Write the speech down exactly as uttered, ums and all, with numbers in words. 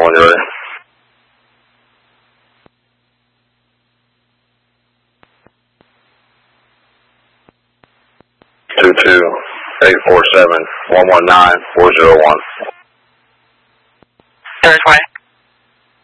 when you're ready. Two two eight four seven one one nine four zero one. Zero twenty.